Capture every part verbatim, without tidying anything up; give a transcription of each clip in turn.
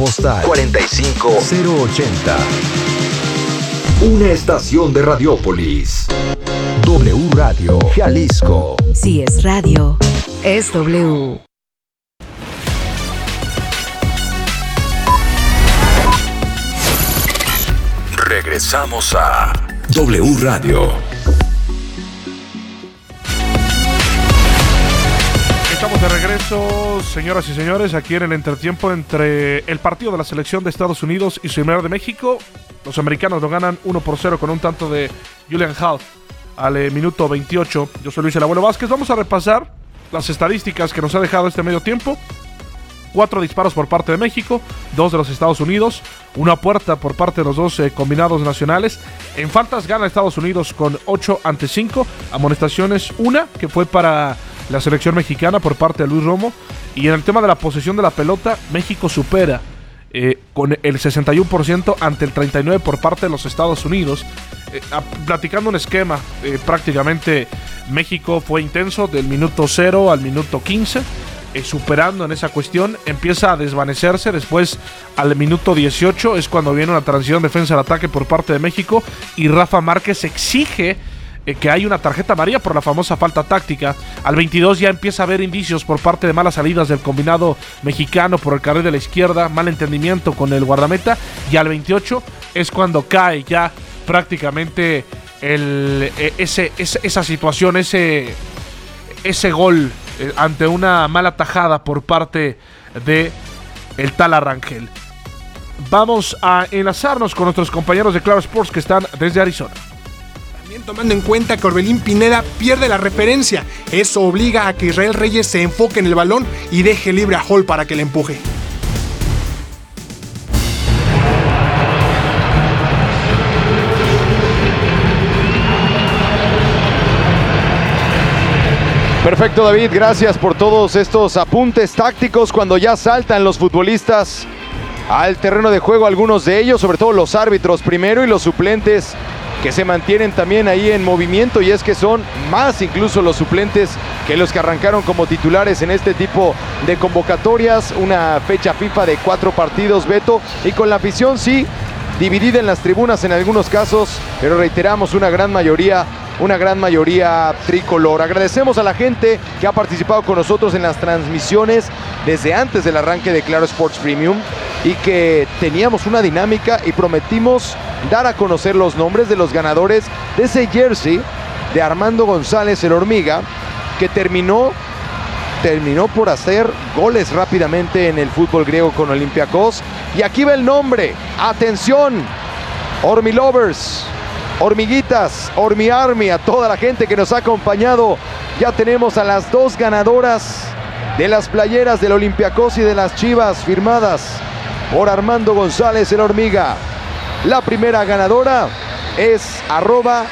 Postal cuarenta y cinco cero ochenta. Una estación de Radiópolis. W Radio Jalisco. Si es radio, es W. Regresamos a W Radio. Estamos de regreso, señoras y señores, aquí en el entretiempo entre el partido de la selección de Estados Unidos y Sudamérica de México. Los americanos lo ganan uno por cero con un tanto de Julian Hall al eh, minuto veintiocho. Yo soy Luis el Abuelo Vázquez. Vamos a repasar las estadísticas que nos ha dejado este medio tiempo. Cuatro disparos por parte de México, dos de los Estados Unidos, una puerta por parte de los dos eh, combinados nacionales. En faltas gana Estados Unidos con ocho ante cinco. Amonestaciones, una que fue para la selección mexicana por parte de Luis Romo. Y en el tema de la posesión de la pelota, México supera eh, con el sesenta y uno por ciento ante el treinta y nueve por ciento por parte de los Estados Unidos. Eh, a, platicando un esquema, eh, prácticamente México fue intenso del minuto cero al minuto quince. Eh, superando en esa cuestión, empieza a desvanecerse. Después, al minuto dieciocho, es cuando viene una transición defensa al ataque por parte de México y Rafa Márquez exige eh, que hay una tarjeta amarilla por la famosa falta táctica. Al veintidós ya empieza a haber indicios por parte de malas salidas del combinado mexicano por el carril de la izquierda, mal entendimiento con el guardameta, y al veintiocho es cuando cae ya prácticamente el, eh, ese, ese, esa situación, ese, ese gol ante una mala tajada por parte de el Tala Rangel. Vamos a enlazarnos con nuestros compañeros de Claro Sports que están desde Arizona. También tomando en cuenta que Orbelín Pineda pierde la referencia, eso obliga a que Israel Reyes se enfoque en el balón y deje libre a Hall para que le empuje. Perfecto, David, gracias por todos estos apuntes tácticos cuando ya saltan los futbolistas al terreno de juego, algunos de ellos, sobre todo los árbitros primero y los suplentes que se mantienen también ahí en movimiento, y es que son más incluso los suplentes que los que arrancaron como titulares en este tipo de convocatorias. Una fecha FIFA de cuatro partidos, Beto, y con la afición sí, dividida en las tribunas en algunos casos, pero reiteramos una gran mayoría Una gran mayoría tricolor. Agradecemos a la gente que ha participado con nosotros en las transmisiones desde antes del arranque de Claro Sports Premium, y que teníamos una dinámica y prometimos dar a conocer los nombres de los ganadores de ese jersey de Armando González, el Hormiga, que terminó, terminó por hacer goles rápidamente en el fútbol griego con Olympiacos. Y aquí va el nombre. ¡Atención! Hormilovers, Hormiguitas, Hormi Army, a toda la gente que nos ha acompañado. Ya tenemos a las dos ganadoras de las playeras del Olympiacos y de las Chivas, firmadas por Armando González, el Hormiga. La primera ganadora es arroba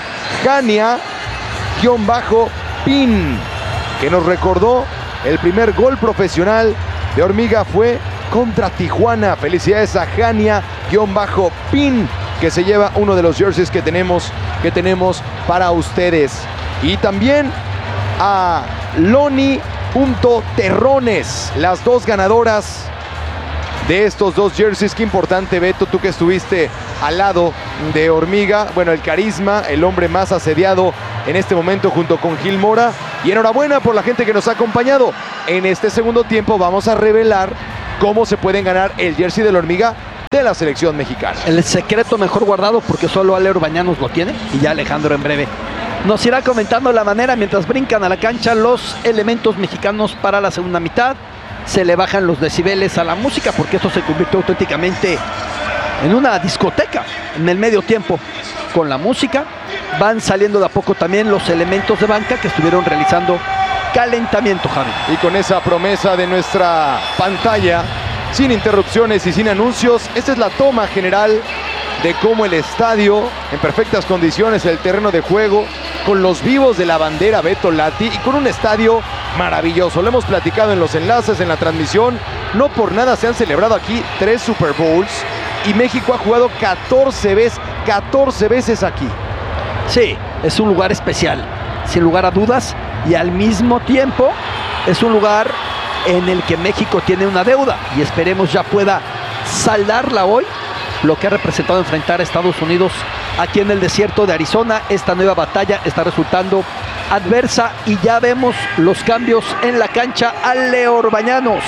Jania-Pin, que nos recordó el primer gol profesional de Hormiga fue contra Tijuana. Felicidades a Jania-Pin, que se lleva uno de los jerseys que tenemos, que tenemos para ustedes. Y también a Loni.Terrones, las dos ganadoras de estos dos jerseys. Qué importante, Beto, tú que estuviste al lado de Hormiga. Bueno, el carisma, el hombre más asediado en este momento junto con Gil Mora. Y enhorabuena por la gente que nos ha acompañado. En este segundo tiempo vamos a revelar cómo se pueden ganar el jersey del Hormiga de la selección mexicana. El secreto mejor guardado, porque solo Ale Urbañanos lo tiene, y ya Alejandro en breve nos irá comentando la manera mientras brincan a la cancha los elementos mexicanos para la segunda mitad. Se le bajan los decibeles a la música porque esto se convirtió auténticamente en una discoteca en el medio tiempo. Con la música van saliendo de a poco también los elementos de banca que estuvieron realizando calentamiento, Javi. Y con esa promesa de nuestra pantalla, sin interrupciones y sin anuncios, esta es la toma general de cómo el estadio, en perfectas condiciones, el terreno de juego, con los vivos de la bandera Beto Lati y con un estadio maravilloso. Lo hemos platicado en los enlaces, en la transmisión. No por nada se han celebrado aquí tres Super Bowls y México ha jugado catorce veces, catorce veces aquí. Sí, es un lugar especial, sin lugar a dudas, y al mismo tiempo es un lugar en el que México tiene una deuda y esperemos ya pueda saldarla hoy, lo que ha representado enfrentar a Estados Unidos aquí en el desierto de Arizona. Esta nueva batalla está resultando adversa y ya vemos los cambios en la cancha al Leorbañanos.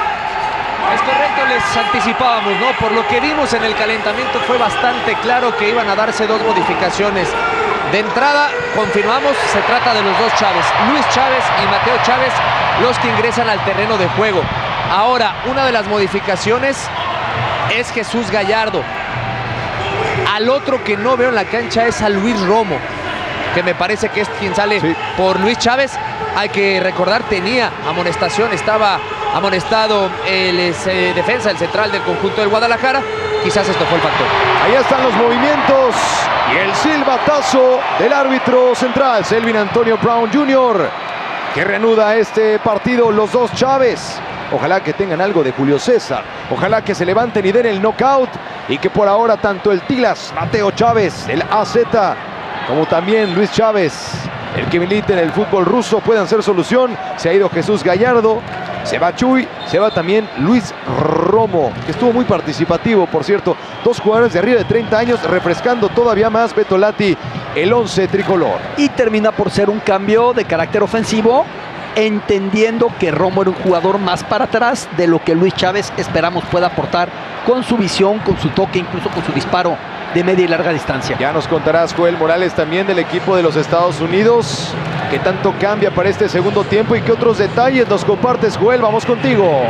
Es correcto, les anticipábamos, ¿no? Por lo que vimos en el calentamiento fue bastante claro que iban a darse dos modificaciones. De entrada, confirmamos, se trata de los dos Chávez, Luis Chávez y Mateo Chávez, los que ingresan al terreno de juego. Ahora, una de las modificaciones es Jesús Gallardo. Al otro que no veo en la cancha es a Luis Romo, que me parece que es quien sale sí. por Luis Chávez. Hay que recordar, tenía amonestación, estaba amonestado el eh, defensa, el central del conjunto del Guadalajara. Quizás esto fue el factor. Ahí están los movimientos y el silbatazo del árbitro central, Selvin Antonio Brown junior, que reanuda este partido. Los dos Chávez, ojalá que tengan algo de Julio César, ojalá que se levanten y den el knockout, y que por ahora tanto el Tilas, Mateo Chávez, el A Z, como también Luis Chávez, el que milita en el fútbol ruso, puedan ser solución. Se ha ido Jesús Gallardo, se va Chuy, se va también Luis Romo, que estuvo muy participativo, por cierto. Dos jugadores de arriba de treinta años, refrescando todavía más, Beto Lati, el once tricolor. Y termina por ser un cambio de carácter ofensivo, entendiendo que Romo era un jugador más para atrás de lo que Luis Chávez esperamos pueda aportar con su visión, con su toque, incluso con su disparo de media y larga distancia. Ya nos contarás, Joel Morales, también del equipo de los Estados Unidos, qué tanto cambia para este segundo tiempo y qué otros detalles nos compartes, Joel. Vamos contigo.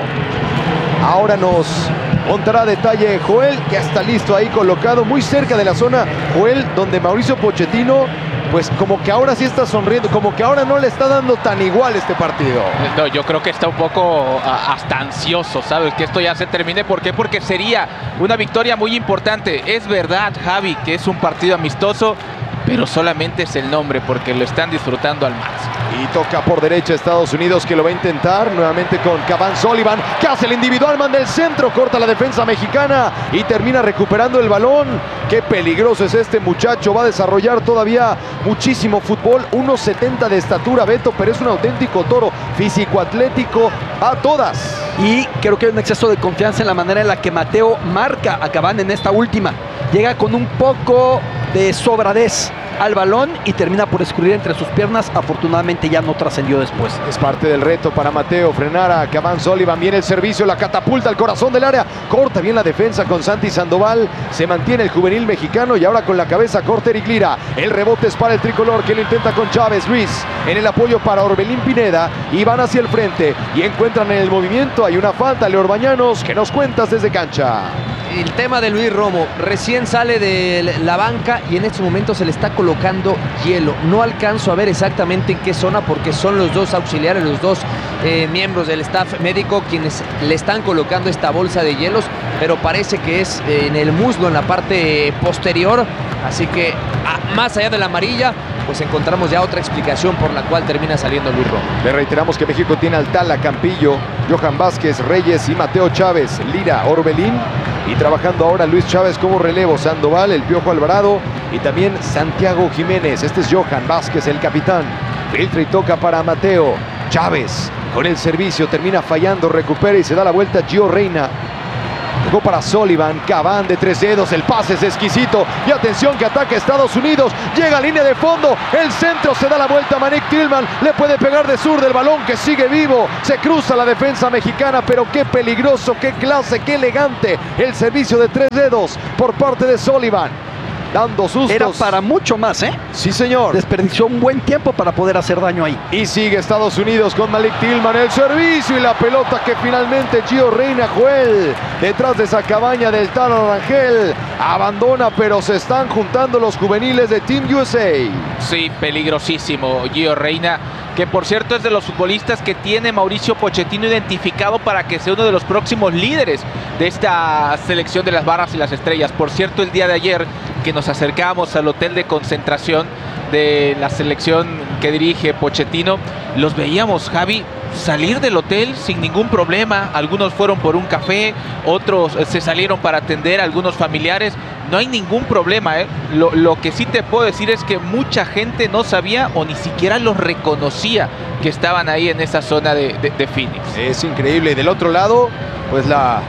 Ahora nos contará detalle Joel, que está listo ahí colocado muy cerca de la zona, Joel, donde Mauricio Pochettino, pues como que ahora sí está sonriendo, como que ahora no le está dando tan igual este partido. No, yo creo que está un poco a, hasta ansioso, ¿sabes? Que esto ya se termine. ¿Por qué? Porque sería una victoria muy importante. Es verdad, Javi, que es un partido amistoso, pero solamente es el nombre, porque lo están disfrutando al máximo. Y toca por derecha Estados Unidos, que lo va a intentar nuevamente con Caván Sullivan, que hace el individual, manda el centro, corta la defensa mexicana y termina recuperando el balón. Qué peligroso es este muchacho, va a desarrollar todavía muchísimo fútbol. uno setenta de estatura, Beto, pero es un auténtico toro, físico, atlético, a todas. Y creo que hay un exceso de confianza en la manera en la que Mateo marca a Caván en esta última. Llega con un poco de sobradez al balón y termina por escurrir entre sus piernas. Afortunadamente ya no trascendió después. Es parte del reto para Mateo, frenar a Caván Sullivan. Viene el servicio, la catapulta al corazón del área, corta bien la defensa con Santi Sandoval, se mantiene el juvenil mexicano y ahora con la cabeza corta Eric Lira. El rebote es para el tricolor, que lo intenta con Chávez. Luis en el apoyo para Orbelín Pineda y van hacia el frente y encuentran en el movimiento, hay una falta, Leorbañanos. ¿Qué nos cuentas desde cancha? El tema de Luis Romo, recién sale de la banca y en este momento se le está colocando hielo. No alcanzo a ver exactamente en qué zona, porque son los dos auxiliares, los dos eh, miembros del staff médico quienes le están colocando esta bolsa de hielos, pero parece que es eh, en el muslo, en la parte posterior. Así que a, más allá de la amarilla, pues encontramos ya otra explicación por la cual termina saliendo Luis Romo. Le reiteramos que México tiene al Tala, Campillo, Johan Vázquez, Reyes y Mateo Chávez, Lira, Orbelín, y trabajando ahora Luis Chávez como relevo, Sandoval, el Piojo Alvarado y también Santiago Jiménez. Este es Johan Vázquez, el capitán. Filtra y toca para Mateo Chávez con el servicio, termina fallando, recupera y se da la vuelta Gio Reyna. Tocó para Sullivan, Caván de tres dedos, el pase es exquisito y atención que ataca Estados Unidos, llega a línea de fondo, el centro, se da la vuelta, Manik Tillman le puede pegar de zurda, el balón que sigue vivo, se cruza la defensa mexicana, pero qué peligroso, qué clase, qué elegante el servicio de tres dedos por parte de Sullivan. Dando sustos. Era para mucho más, ¿eh? Sí, señor. Desperdició un buen tiempo para poder hacer daño ahí. Y sigue Estados Unidos con Malik Tillman, el servicio y la pelota que finalmente Gio Reyna, Joel, detrás de esa cabaña del Tano Rangel, abandona, pero se están juntando los juveniles de Team U S A. Sí, peligrosísimo Gio Reyna, que por cierto es de los futbolistas que tiene Mauricio Pochettino identificado para que sea uno de los próximos líderes de esta selección de las barras y las estrellas. Por cierto, el día de ayer que nos acercábamos al hotel de concentración de la selección que dirige Pochettino, los veíamos, Javi, salir del hotel sin ningún problema. Algunos fueron por un café, otros se salieron para atender a algunos familiares. No hay ningún problema, ¿eh? Lo, lo que sí te puedo decir es que mucha gente no sabía o ni siquiera los reconocía que estaban ahí en esa zona de, de, de Phoenix. Es increíble. Del otro lado, pues la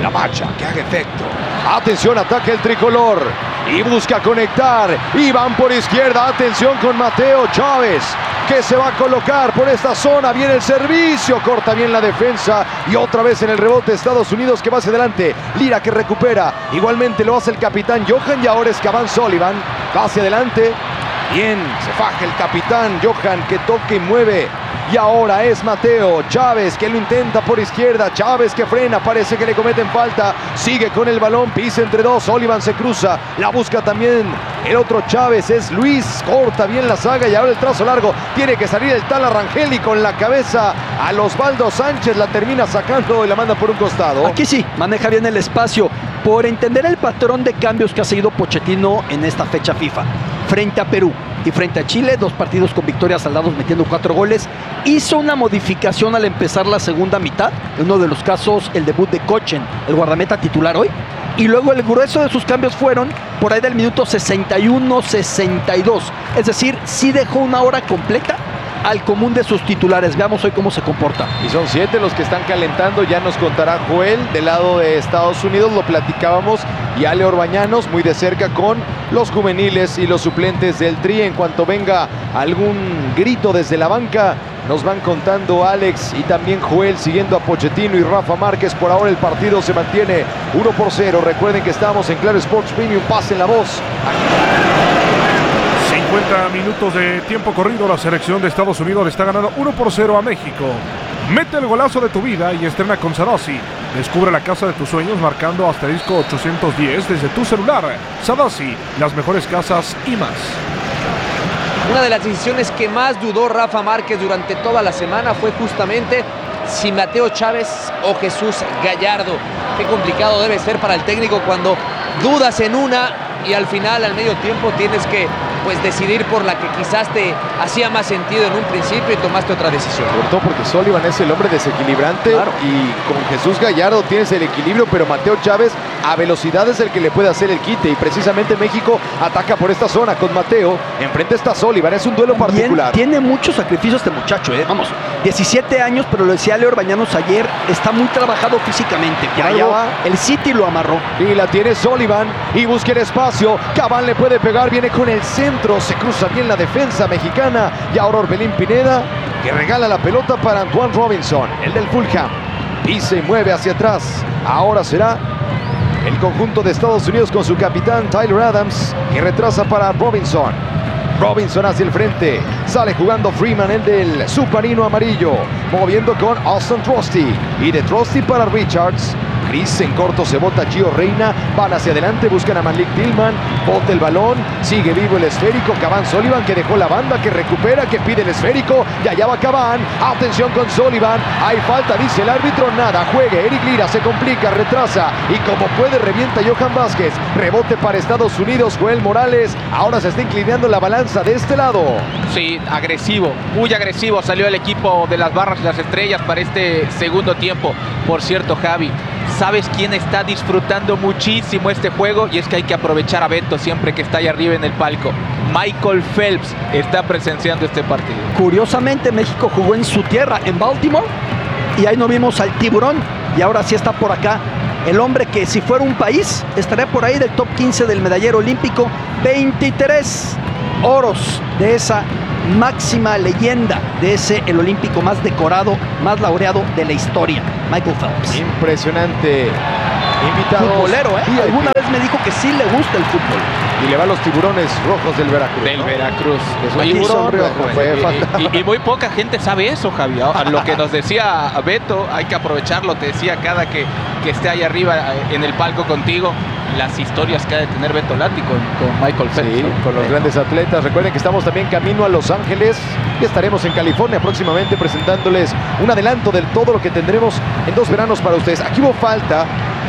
La marcha que haga efecto. Atención, ataca el tricolor y busca conectar. Y van por izquierda. Atención con Mateo Chávez, que se va a colocar por esta zona. Viene el servicio, corta bien la defensa. Y otra vez en el rebote Estados Unidos, que va hacia adelante. Lira que recupera. Igualmente lo hace el capitán Johan. Y ahora es Caván Sullivan. Va hacia adelante. Bien, se faja el capitán Johan, que toca y mueve. Y ahora es Mateo Chávez, que lo intenta por izquierda. Chávez que frena, parece que le cometen falta. Sigue con el balón, pisa entre dos. Sullivan se cruza, la busca también el otro Chávez, es Luis. Corta bien la saga y ahora el trazo largo. Tiene que salir el tal Rangel y con la cabeza a Osvaldo Sánchez la termina sacando y la manda por un costado. Aquí sí, maneja bien el espacio por entender el patrón de cambios que ha seguido Pochettino en esta fecha FIFA. Frente a Perú y frente a Chile, dos partidos con victorias saldados metiendo cuatro goles. Hizo una modificación al empezar la segunda mitad, en uno de los casos el debut de Kochen, el guardameta titular hoy, y luego el grueso de sus cambios fueron por ahí del minuto sesenta y uno sesenta y dos, es decir, sí dejó una hora completa al común de sus titulares. Veamos hoy cómo se comporta. Y son siete los que están calentando, ya nos contará Joel. Del lado de Estados Unidos lo platicábamos, y Ale Orbañanos muy de cerca con los juveniles y los suplentes del Tri. En cuanto venga algún grito desde la banca, nos van contando Alex y también Joel, siguiendo a Pochettino y Rafa Márquez. Por ahora el partido se mantiene uno por cero. Recuerden que estamos en Claro Sports Premium. Pasen la voz. cincuenta minutos de tiempo corrido. La selección de Estados Unidos le está ganando uno por cero a México. Mete el golazo de tu vida y estrena con Sadasi. Descubre la casa de tus sueños marcando asterisco ochocientos diez desde tu celular. Sadasi, las mejores casas y más. Una de las decisiones que más dudó Rafa Márquez durante toda la semana fue justamente si Mateo Chávez o Jesús Gallardo. Qué complicado debe ser para el técnico cuando dudas en una y al final, al medio tiempo, tienes que pues decidir por la que quizás te hacía más sentido en un principio y tomaste otra decisión. Sobre todo porque Sullivan es el hombre desequilibrante, claro, y con Jesús Gallardo tienes el equilibrio, pero Mateo Chávez a velocidad es el que le puede hacer el quite, y precisamente México ataca por esta zona con Mateo. Enfrente está Sullivan, es un duelo particular. Bien, tiene mucho sacrificio este muchacho, ¿eh? Vamos, diecisiete años, pero lo decía Leo Orbañanos ayer, está muy trabajado físicamente. Por allá va, el City lo amarró. Y la tiene Sullivan y busca el espacio. Caván le puede pegar, viene con el centro, se cruza bien la defensa mexicana. Y ahora Orbelín Pineda, que regala la pelota para Antoine Robinson, el del Fulham. Y se mueve hacia atrás. Ahora será el conjunto de Estados Unidos con su capitán Tyler Adams, que retrasa para Robinson. Robinson hacia el frente, sale jugando Freeman, el del submarino amarillo, moviendo con Austin Trusty, y de Trusty para Richards. Chris en corto, se bota Gio Reyna, van hacia adelante, buscan a Malik Tillman, bota el balón, sigue vivo el esférico. Caván Sullivan, que dejó la banda, que recupera, que pide el esférico, y allá va Caván. Atención con Sullivan, hay falta, dice el árbitro, nada, juegue. Eric Lira se complica, retrasa, y como puede revienta Johan Vázquez. Rebote para Estados Unidos, Joel Morales, ahora se está inclinando la balanza de este lado. Sí, agresivo, muy agresivo salió el equipo de las Barras y las Estrellas para este segundo tiempo. Por cierto, Javi, ¿sabes quién está disfrutando muchísimo este juego? Y es que hay que aprovechar a Beto siempre que está ahí arriba en el palco. Michael Phelps está presenciando este partido. Curiosamente, México jugó en su tierra, en Baltimore, y ahí no vimos al tiburón, y ahora sí está por acá. El hombre que, si fuera un país, estaría por ahí del top quince del medallero olímpico. veintitrés oros de esa máxima leyenda, de ese el olímpico más decorado, más laureado de la historia, Michael Phelps. Impresionante. Invitado. Futbolero, ¿eh? Alguna vez me dijo que sí le gusta el fútbol. Y le va a los tiburones rojos del Veracruz. Del ¿no? Veracruz. Es un Oye, tiburón rojo, fue y, y, y muy poca gente sabe eso, Javi. A lo que nos decía Beto, hay que aprovecharlo. Te decía cada que, que esté ahí arriba en el palco contigo, las historias que ha de tener Beto Lati con, con Michael Phelps. Sí, ¿no? con los grandes atletas. Recuerden que estamos también camino a Los Ángeles y estaremos en California próximamente presentándoles un adelanto de todo lo que tendremos en dos veranos para ustedes. Aquí hubo falta.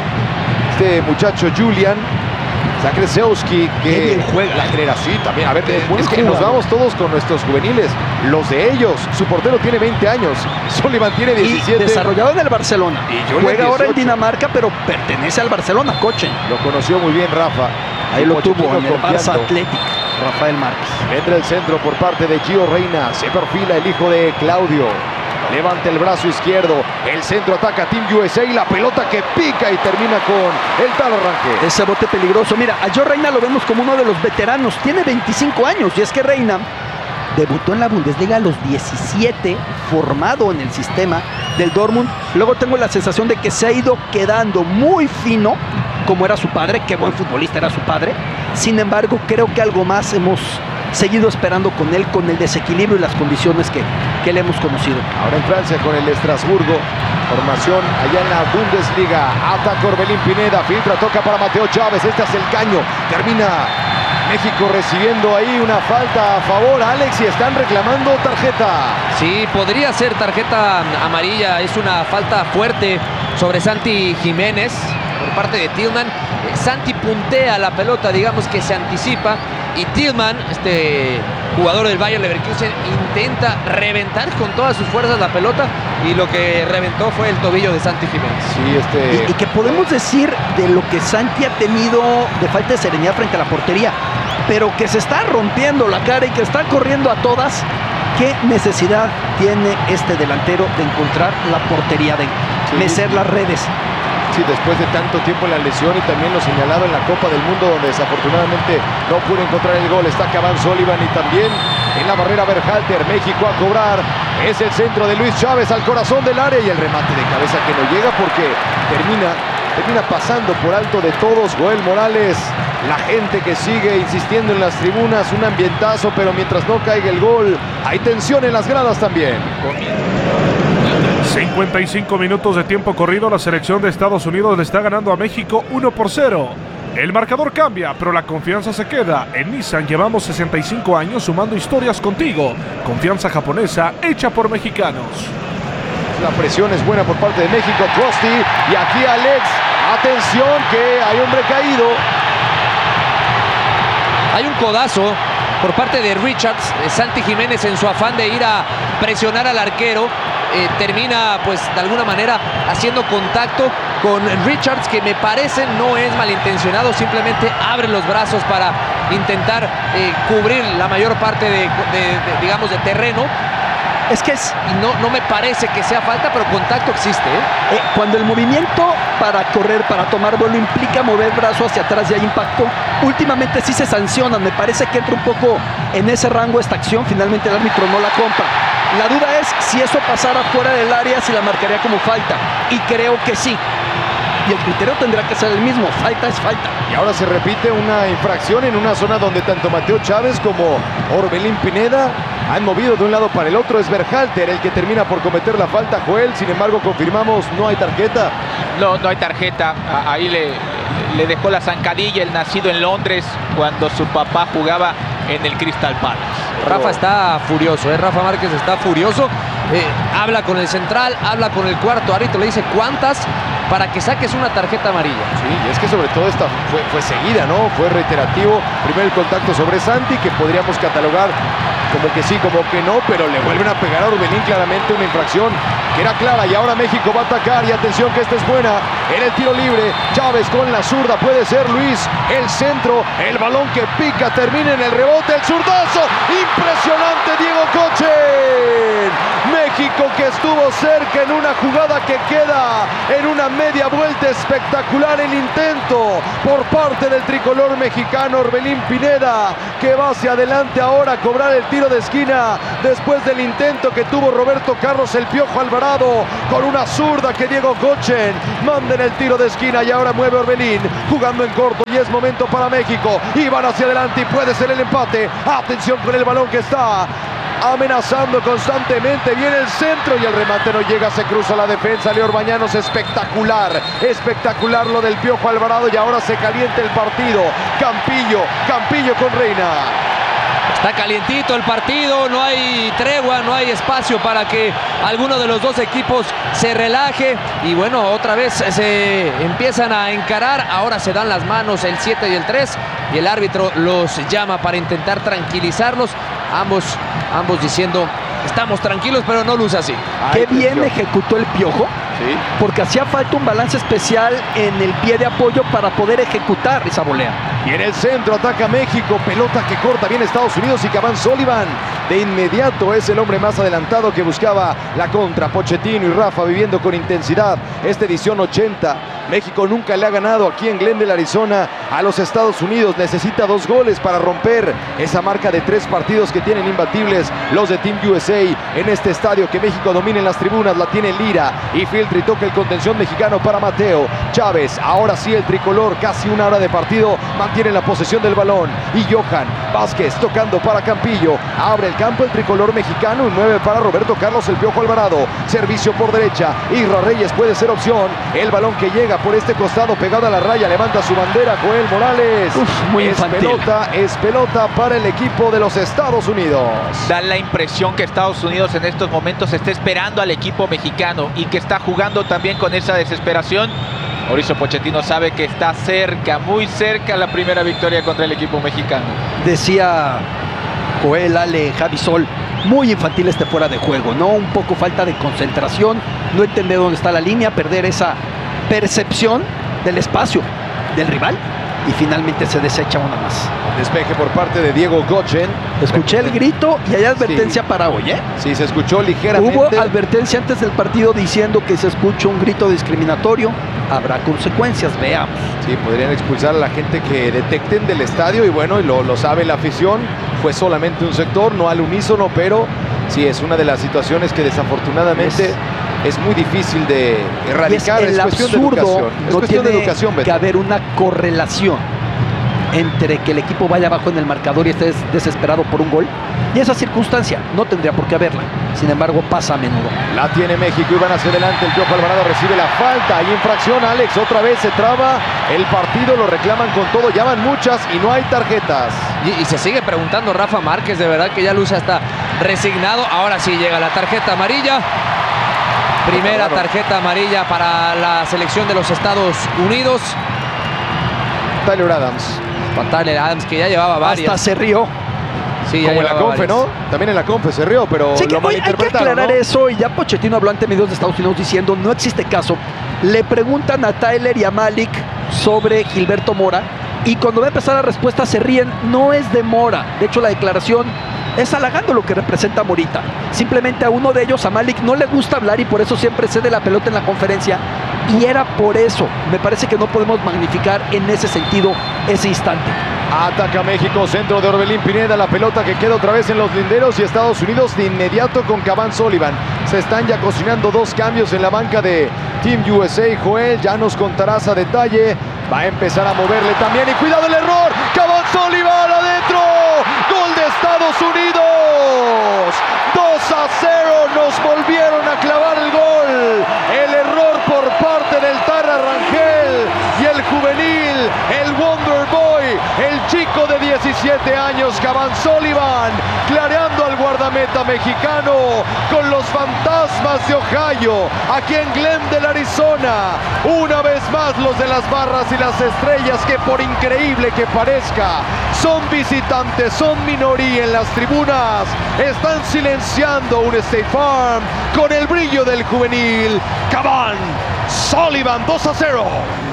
Este muchacho Julian Zakrzewski, que bien juega la generación también. A ver, Qué es buen que nos jugador. vamos todos con nuestros juveniles, los de ellos. Su portero tiene veinte años, Sullivan tiene diecisiete. Y desarrollado en el Barcelona. Y Julian juega ahora en dieciocho. Dinamarca, pero pertenece al Barcelona, Kochen. Lo conoció muy bien Rafa. Ahí Y lo Pochettino tuvo en el Barça confiando. Athletic, Rafael Márquez. Entra el centro por parte de Gio Reyna. Se perfila el hijo de Claudio. levanta el brazo izquierdo, el centro ataca Team U S A y la pelota que pica y termina con el tal arranque. Ese bote peligroso. Mira, a Gio Reyna lo vemos como uno de los veteranos, tiene veinticinco años y es que Reyna debutó en la Bundesliga a los diecisiete, formado en el sistema del Dortmund. Luego tengo la sensación de que se ha ido quedando muy fino, como era su padre, qué buen futbolista era su padre. Sin embargo, creo que algo más hemos seguido esperando con él, con el desequilibrio y las condiciones que, que le hemos conocido. Ahora en Francia con el Estrasburgo, formación allá en la Bundesliga, ataca Orbelín Pineda, filtra, toca para Mateo Chávez, este hace el caño, termina México recibiendo ahí una falta a favor, Alex, y están reclamando tarjeta. Sí, podría ser tarjeta amarilla, es una falta fuerte sobre Santi Jiménez por parte de Tillman. Santi puntea la pelota, digamos que se anticipa, y Tillman, este jugador del Bayer Leverkusen, intenta reventar con todas sus fuerzas la pelota y lo que reventó fue el tobillo de Santi Jiménez. Sí, este... y, y que podemos decir de lo que Santi ha tenido de falta de serenidad frente a la portería, pero que se está rompiendo la cara y que está corriendo a todas. ¿Qué necesidad tiene este delantero de encontrar la portería, de sí. mecer las redes? Sí, después de tanto tiempo en la lesión y también lo señalado en la Copa del Mundo, donde desafortunadamente no pudo encontrar el gol. Está Cavani Sullivan y también en la barrera Berhalter. México a cobrar. Es el centro de Luis Chávez al corazón del área y el remate de cabeza que no llega porque termina, termina pasando por alto de todos. Joel Morales, la gente que sigue insistiendo en las tribunas, un ambientazo, pero mientras no caiga el gol, hay tensión en las gradas también. cincuenta y cinco minutos de tiempo corrido, la selección de Estados Unidos le está ganando a México uno por cero. El marcador cambia, pero la confianza se queda. En Nissan llevamos sesenta y cinco años sumando historias contigo. Confianza japonesa hecha por mexicanos. La presión es buena por parte de México, Crusty, y aquí Alex, atención que hay hombre caído. Hay un codazo por parte de Richards. Santi Jiménez, en su afán de ir a presionar al arquero, eh, termina pues de alguna manera haciendo contacto con Richards, que me parece no es malintencionado, simplemente abre los brazos para intentar eh, cubrir la mayor parte de, de, de, digamos, de terreno. Es que es... Y no, no me parece que sea falta, pero contacto existe, ¿eh? Eh, cuando el movimiento para correr, para tomar vuelo, implica mover el brazo hacia atrás y hay impacto, últimamente sí se sancionan. Me parece que entra un poco en ese rango esta acción. Finalmente el árbitro no la compra. La duda es si eso pasara fuera del área, si la marcaría como falta. Y creo que sí. Y el criterio tendrá que ser el mismo. Falta es falta. Y ahora se repite una infracción en una zona donde tanto Mateo Chávez como Orbelín Pineda han movido de un lado para el otro. Es Berhalter el que termina por cometer la falta, Joel. Sin embargo, confirmamos, no hay tarjeta. No, no hay tarjeta. Ahí le, le dejó la zancadilla el nacido en Londres cuando su papá jugaba en el Crystal Palace. Rafa está furioso, ¿eh? Rafa Márquez está furioso. Eh, habla con el central, habla con el cuarto árbitro, le dice cuántas para que saques una tarjeta amarilla. Sí, y es que sobre todo esta fue, fue seguida, ¿no? Fue reiterativo. Primero el contacto sobre Santi, que podríamos catalogar como que sí, como que no, pero le vuelven a pegar a Orbelín, claramente una infracción que era clara. Y ahora México va a atacar, y atención que esta es buena. En el tiro libre, Chávez con la zurda, puede ser Luis, el centro, el balón que pica, termina en el rebote, el zurdazo, impresionante Diego Cochen. México que estuvo cerca en una jugada que queda en una media vuelta espectacular. El intento por parte del tricolor mexicano, Orbelín Pineda, que va hacia adelante ahora a cobrar el tiro de esquina después del intento que tuvo Roberto Carlos el Piojo Alvarado con una zurda que Diego Cochen manda en el tiro de esquina. Y ahora mueve Orbelín jugando en corto y es momento para México, y van hacia adelante y puede ser el empate. Atención con el balón que está amenazando constantemente, viene el centro y el remate no llega, se cruza la defensa. Leor Bañanos, espectacular, espectacular lo del Piojo Alvarado, y ahora se calienta el partido. Campillo, Campillo con Reina. Está calientito el partido, no hay tregua, no hay espacio para que alguno de los dos equipos se relaje. Y bueno, otra vez se empiezan a encarar, ahora se dan las manos el siete y el tres, y el árbitro los llama para intentar tranquilizarlos. Ambos, ambos diciendo, estamos tranquilos, pero no luce así. Qué bien ejecutó el Piojo Sí. Porque hacía falta un balance especial en el pie de apoyo para poder ejecutar esa volea. Y en el centro ataca México, pelota que corta bien Estados Unidos y Cavani Sullivan de inmediato es el hombre más adelantado que buscaba la contra. Pochettino y Rafa viviendo con intensidad esta edición ochenta. México nunca le ha ganado aquí en Glendale, Arizona, a los Estados Unidos. Necesita dos goles para romper esa marca de tres partidos que tienen imbatibles los de Team U S A en este estadio que México domina en las tribunas. La tiene Lira y filtra y toca el contención mexicano para Mateo Chávez. Ahora sí el tricolor, casi una hora de partido, mantiene la posesión del balón. Y Johan Vázquez tocando para Campillo. Abre el campo el tricolor mexicano. Un nueve para Roberto Carlos El Piojo Alvarado. Servicio por derecha. Isra Reyes puede ser opción. El balón que llega por este costado pegado a la raya. Levanta su bandera Joel Morales. Uf, muy es infantil. pelota, es pelota para el equipo de los Estados Unidos. Da la impresión que Estados Unidos en estos momentos está esperando al equipo mexicano y que está jugando también con esa desesperación. Mauricio Pochettino sabe que está cerca, muy cerca la primera victoria contra el equipo mexicano. Decía Joel, Ale, Javi Sol, muy infantil este fuera de juego, ¿no? Un poco falta de concentración, no entender dónde está la línea, perder esa percepción del espacio del rival y finalmente se desecha una más. Despeje por parte de Diego Gochen. Escuché el grito y hay advertencia Sí. para hoy, ¿eh? Sí, se escuchó ligeramente. Hubo advertencia antes del partido diciendo que se escucha un grito discriminatorio, habrá consecuencias, veamos. Sí, podrían expulsar a la gente que detecten del estadio y bueno, y lo, lo sabe la afición. Fue solamente un sector, no al unísono, pero sí es una de las situaciones que desafortunadamente es, es muy difícil de erradicar. Y es el es cuestión de absurdo, educación. Es no cuestión tiene de educación, Beto. que haber una correlación entre que el equipo vaya abajo en el marcador y esté des- desesperado por un gol. Y esa circunstancia no tendría por qué haberla. Sin embargo, pasa a menudo. La tiene México y van hacia adelante. El Piojo Alvarado recibe la falta. Hay infracción, Alex. Otra vez se traba el partido. Lo reclaman con todo. Llaman muchas y no hay tarjetas. Y, y se sigue preguntando Rafa Márquez, de verdad que ya luce hasta resignado. Ahora sí llega la tarjeta amarilla. Primera tarjeta amarilla para la selección de los Estados Unidos. Tyler Adams. Para Tyler Adams, que ya llevaba varias. Hasta se rió. Sí, ya Como en la llevaba Confe, varias. ¿no? También en la Confe se rió, pero Sí, que lo hoy hay que malinterpretaron, aclarar ¿no? eso, y ya Pochettino habló ante medios de Estados Unidos diciendo no existe caso. Le preguntan a Tyler y a Malik sobre Gilberto Mora y cuando va a empezar la respuesta se ríen. No es de Mora, de hecho la declaración es halagando lo que representa Morita. Simplemente a uno de ellos, a Malik, no le gusta hablar y por eso siempre cede la pelota en la conferencia, y era por eso. Me parece que no podemos magnificar en ese sentido ese instante. Ataca México, centro de Orbelín Pineda, la pelota que queda otra vez en los linderos y Estados Unidos de inmediato con Cavani Sullivan. Se están ya cocinando dos cambios en la banca de Team U S A. Joel, ya nos contarás a detalle. Va a empezar a moverle también y cuidado el error. Cavani Sullivan adentro. Gol de Estados Unidos. dos a cero, nos volvieron a clavar el gol. El error por parte del Tarra Rangel y el juvenil, el Wonder Boy, el chico de diecisiete años, Cavani Sullivan, clareando al guardameta mexicano con los fantasmas de Ohio, aquí en Glendale, Arizona. Una vez más los de las barras y las estrellas, que por increíble que parezca, son visitantes, son minoría en las tribunas, están silenciando un State Farm con el brillo del juvenil. Cavani Sullivan, dos a cero.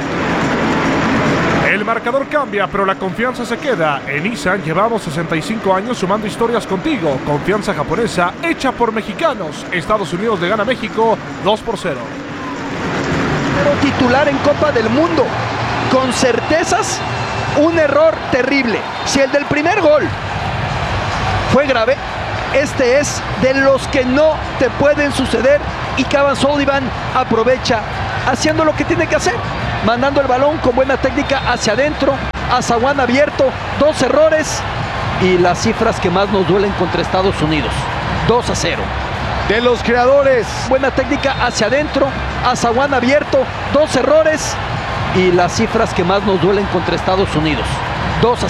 El marcador cambia, pero la confianza se queda. En Nissan llevamos sesenta y cinco años sumando historias contigo. Confianza japonesa hecha por mexicanos. Estados Unidos le gana a México dos por cero. Pero titular en Copa del Mundo, con certezas, un error terrible. Si el del primer gol fue grave, este es de los que no te pueden suceder, y Cavani Sullivan aprovecha haciendo lo que tiene que hacer, mandando el balón con buena técnica hacia adentro, a zaguán abierto. Dos errores y las cifras que más nos duelen contra Estados Unidos, dos a cero. De los creadores, Buena técnica hacia adentro, a zaguán abierto, dos errores y las cifras que más nos duelen contra Estados Unidos, dos a